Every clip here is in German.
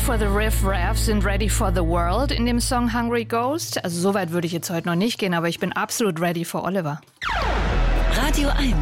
for the Riff Raff sind ready for the world in dem Song Hungry Ghost. Also so weit würde ich jetzt heute noch nicht gehen, aber ich bin absolut ready for Oliver. Radio 1.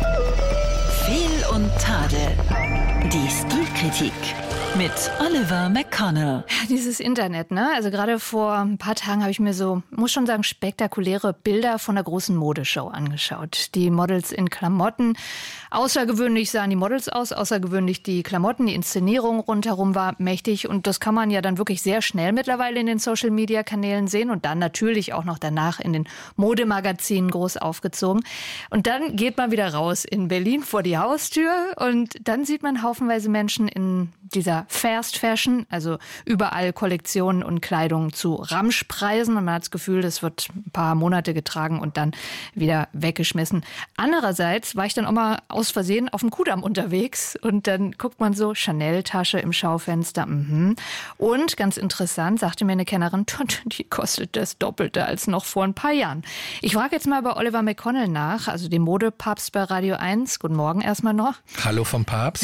Fehl und Tadel. Die Stilkritik mit Oliver McConnell. Dieses Internet, ne? Also gerade vor ein paar Tagen habe ich mir so, muss schon sagen, spektakuläre Bilder von der großen Modeshow angeschaut. Die Models in Klamotten. Außergewöhnlich sahen die Models aus, außergewöhnlich die Klamotten, die Inszenierung rundherum war mächtig. Und das kann man ja dann wirklich sehr schnell mittlerweile in den Social-Media-Kanälen sehen und dann natürlich auch noch danach in den Modemagazinen groß aufgezogen. Und dann geht man wieder raus in Berlin vor die Haustür und dann sieht man haufenweise Menschen in dieser Fast Fashion, also überall Kollektionen und Kleidung zu Ramschpreisen. Und man hat das Gefühl, das wird ein paar Monate getragen und dann wieder weggeschmissen. Andererseits war ich dann auch mal aus Versehen auf dem Kudamm unterwegs und dann guckt man so, Chanel-Tasche im Schaufenster. Und ganz interessant, sagte mir eine Kennerin, die kostet das Doppelte als noch vor ein paar Jahren. Ich frage jetzt mal bei Oliver McConnell nach, also dem Modepapst bei Radio 1. Guten Morgen erstmal noch. Hallo vom Papst.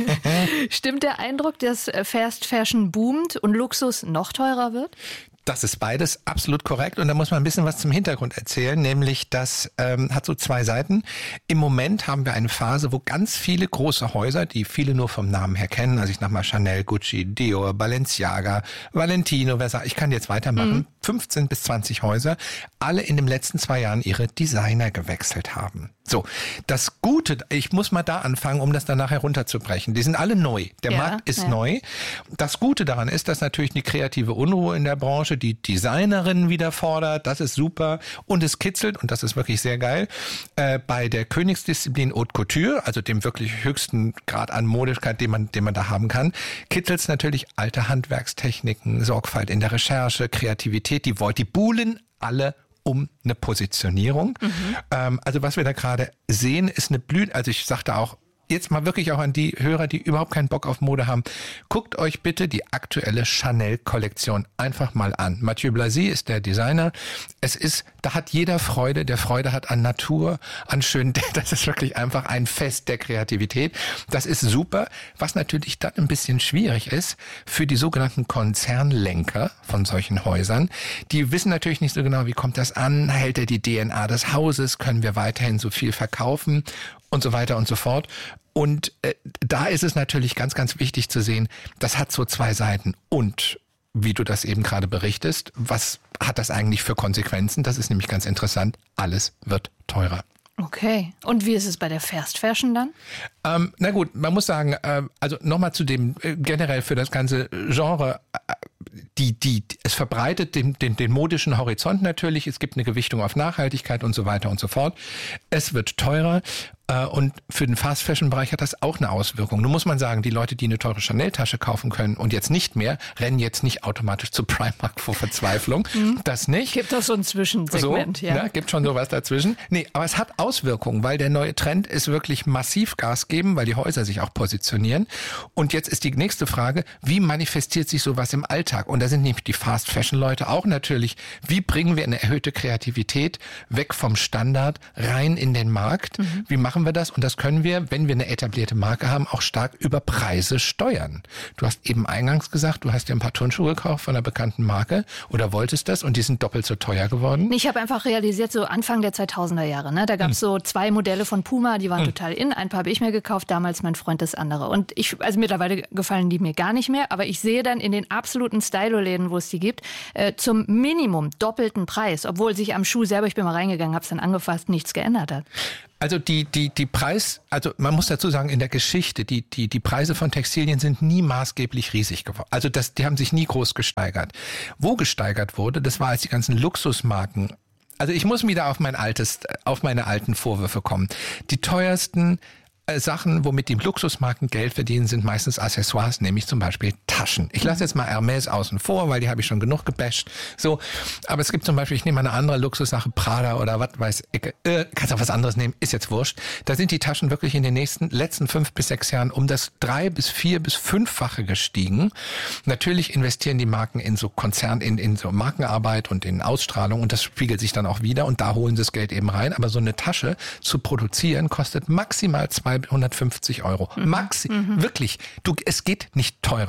Stimmt der Eindruck, dass Fast Fashion boomt und Luxus noch teurer wird? Das ist beides absolut korrekt und da muss man ein bisschen was zum Hintergrund erzählen, nämlich das hat so zwei Seiten. Im Moment haben wir eine Phase, wo ganz viele große Häuser, die viele nur vom Namen her kennen, also ich sag mal Chanel, Gucci, Dior, Balenciaga, Valentino, Versace, ich kann jetzt weitermachen, 15 bis 20 Häuser, alle in den letzten 2 Jahren ihre Designer gewechselt haben. So, das Gute, ich muss mal da anfangen, um das dann nachher runterzubrechen. Die sind alle neu. Der Markt ist neu. Das Gute daran ist, dass natürlich die kreative Unruhe in der Branche die Designerinnen wieder fordert. Das ist super. Und es kitzelt, und das ist wirklich sehr geil, bei der Königsdisziplin Haute Couture, also dem wirklich höchsten Grad an Modischkeit, den man da haben kann, kitzelt es natürlich alte Handwerkstechniken, Sorgfalt in der Recherche, Kreativität. Die buhlen alle um eine Positionierung. Also was wir da gerade sehen, ist eine Blüte. Also ich sagte auch, jetzt mal wirklich auch an die Hörer, die überhaupt keinen Bock auf Mode haben. Guckt euch bitte die aktuelle Chanel-Kollektion einfach mal an. Mathieu Blazy ist der Designer. Da hat jeder Freude, der Freude hat an Natur, an schön. Das ist wirklich einfach ein Fest der Kreativität. Das ist super. Was natürlich dann ein bisschen schwierig ist für die sogenannten Konzernlenker von solchen Häusern. Die wissen natürlich nicht so genau, wie kommt das an? Hält er die DNA des Hauses? Können wir weiterhin so viel verkaufen? Und so weiter und so fort. Und da ist es natürlich ganz, ganz wichtig zu sehen, das hat so zwei Seiten. Und wie du das eben gerade berichtest, was hat das eigentlich für Konsequenzen? Das ist nämlich ganz interessant. Alles wird teurer. Okay. Und wie ist es bei der Fast Fashion dann? Na gut, man muss sagen, also nochmal zu dem generell für das ganze Genre, es verbreitet den modischen Horizont natürlich. Es gibt eine Gewichtung auf Nachhaltigkeit und so weiter und so fort. Es wird teurer. Und für den Fast-Fashion-Bereich hat das auch eine Auswirkung. Nun muss man sagen, die Leute, die eine teure Chanel-Tasche kaufen können und jetzt nicht mehr, rennen jetzt nicht automatisch zu Primark vor Verzweiflung. Das nicht. Gibt das so ein Zwischensegment, so, ja. Gibt schon sowas dazwischen. Nee, aber es hat Auswirkungen, weil der neue Trend ist wirklich massiv Gas geben, weil die Häuser sich auch positionieren. Und jetzt ist die nächste Frage, wie manifestiert sich sowas im Alltag? Und da sind nämlich die Fast-Fashion-Leute auch natürlich, wie bringen wir eine erhöhte Kreativität weg vom Standard rein in den Markt? Wie machen wir das? Und das können wir, wenn wir eine etablierte Marke haben, auch stark über Preise steuern. Du hast eben eingangs gesagt, du hast dir ein paar Turnschuhe gekauft von einer bekannten Marke oder wolltest das und die sind doppelt so teuer geworden. Ich habe einfach realisiert, so Anfang der 2000er Jahre, ne, da gab es so 2 Modelle von Puma, die waren total in. Ein paar habe ich mir gekauft, damals mein Freund das andere. Und also mittlerweile gefallen die mir gar nicht mehr, aber ich sehe dann in den absoluten Stylo-Läden, wo es die gibt, zum Minimum doppelten Preis, obwohl sich am Schuh selber, ich bin mal reingegangen, habe es dann angefasst, nichts geändert hat. Also also man muss dazu sagen, in der Geschichte, die Preise von Textilien sind nie maßgeblich riesig geworden. Also die haben sich nie groß gesteigert. Wo gesteigert wurde, das war, als die ganzen Luxusmarken. Also ich muss wieder auf meine alten Vorwürfe kommen. Die teuersten Sachen, womit die Luxusmarken Geld verdienen, sind meistens Accessoires, nämlich zum Beispiel Taschen. Ich lasse jetzt mal Hermès außen vor, weil die habe ich schon genug gebasht. So, aber es gibt zum Beispiel, ich nehme mal eine andere Luxussache, Prada oder was weiß ich, kannst auch was anderes nehmen, ist jetzt wurscht. Da sind die Taschen wirklich in den letzten 5 bis 6 Jahren um das 3 bis 4 bis 5-fache gestiegen. Natürlich investieren die Marken in so in so Markenarbeit und in Ausstrahlung und das spiegelt sich dann auch wieder und da holen sie das Geld eben rein. Aber so eine Tasche zu produzieren kostet maximal 250 Euro. Wirklich. Es geht nicht teurer.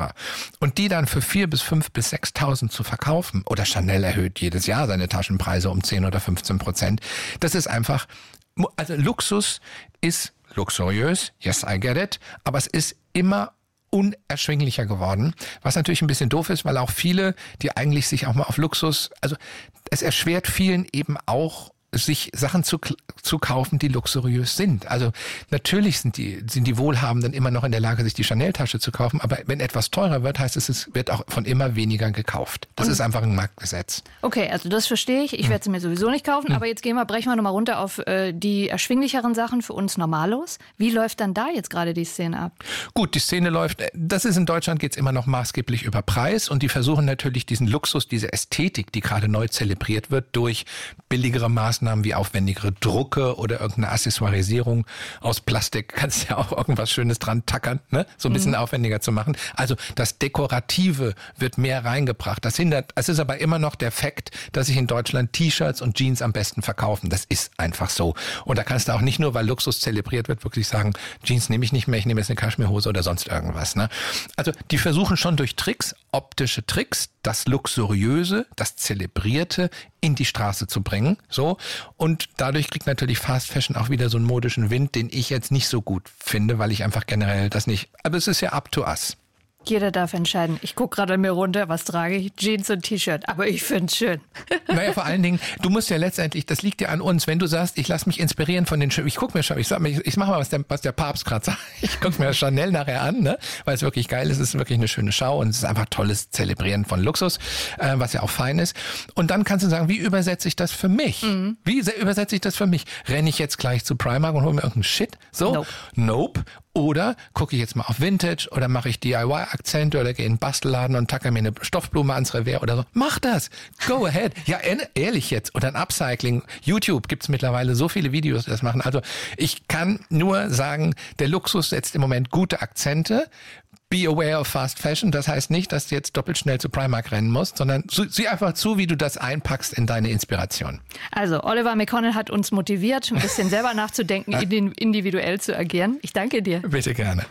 und die dann für 4.000 bis 5.000 bis 6.000 zu verkaufen, oder Chanel erhöht jedes Jahr seine Taschenpreise um 10 oder 15%, das ist einfach, also Luxus ist luxuriös, yes, I get it, aber es ist immer unerschwinglicher geworden, was natürlich ein bisschen doof ist, weil auch viele, die eigentlich sich auch mal auf Luxus, also es erschwert vielen eben auch, sich Sachen zu kaufen, die luxuriös sind. Also natürlich sind die Wohlhabenden immer noch in der Lage, sich die Chanel-Tasche zu kaufen, aber wenn etwas teurer wird, heißt es wird auch von immer weniger gekauft. Das ist einfach ein Marktgesetz. Okay, also das verstehe ich. Ich werde sie mir sowieso nicht kaufen, aber jetzt brechen wir nochmal runter auf die erschwinglicheren Sachen für uns Normalos. Wie läuft dann da jetzt gerade die Szene ab? Gut, die Szene läuft, das ist in Deutschland geht's immer noch maßgeblich über Preis und die versuchen natürlich diesen Luxus, diese Ästhetik, die gerade neu zelebriert wird, durch billigere Maßnahmen wie aufwendigere Drucke oder irgendeine Accessoirisierung aus Plastik, kannst ja auch irgendwas Schönes dran tackern, ne? So ein bisschen aufwendiger zu machen. Also das Dekorative wird mehr reingebracht. Es ist aber immer noch der Fakt, dass sich in Deutschland T-Shirts und Jeans am besten verkaufen. Das ist einfach so. Und da kannst du auch nicht nur, weil Luxus zelebriert wird, wirklich sagen, Jeans nehme ich nicht mehr, ich nehme jetzt eine Kaschmirhose oder sonst irgendwas, ne? Also die versuchen schon durch Tricks, optische Tricks, das Luxuriöse, das Zelebrierte in die Straße zu bringen, so. Und dadurch kriegt natürlich Fast Fashion auch wieder so einen modischen Wind, den ich jetzt nicht so gut finde, weil ich einfach generell das nicht, aber es ist ja up to us. Jeder darf entscheiden. Ich gucke gerade an mir runter, was trage ich? Jeans und T-Shirt. Aber ich finde es schön. Naja, vor allen Dingen, du musst ja letztendlich, das liegt ja an uns, wenn du sagst, ich lasse mich inspirieren von den Schönen. Ich gucke mir schon, ich mache mal, was der Papst gerade sagt. Ich gucke mir Chanel nachher an, ne? Weil es wirklich geil ist. Es ist wirklich eine schöne Schau und es ist einfach tolles Zelebrieren von Luxus, was ja auch fein ist. Und dann kannst du sagen, wie übersetze ich das für mich? Wie übersetze ich das für mich? Renne ich jetzt gleich zu Primark und hole mir irgendeinen Shit? So? Nope. Oder gucke ich jetzt mal auf Vintage oder mache ich DIY-Akzente oder gehe in den Bastelladen und tacke mir eine Stoffblume ans Revers oder so. Mach das. Go ahead. Ja, ehrlich jetzt. Oder ein Upcycling. YouTube gibt's mittlerweile so viele Videos, die das machen. Also ich kann nur sagen, der Luxus setzt im Moment gute Akzente. Be aware of fast fashion. Das heißt nicht, dass du jetzt doppelt schnell zu Primark rennen musst, sondern sieh einfach zu, wie du das einpackst in deine Inspiration. Also Oliver McConnell hat uns motiviert, ein bisschen selber nachzudenken, individuell zu agieren. Ich danke dir. Bitte gerne.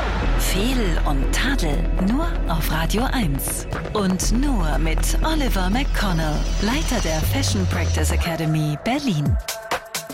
Fehl und Tadel nur auf Radio 1. Und nur mit Oliver McConnell, Leiter der Fashion Practice Academy Berlin.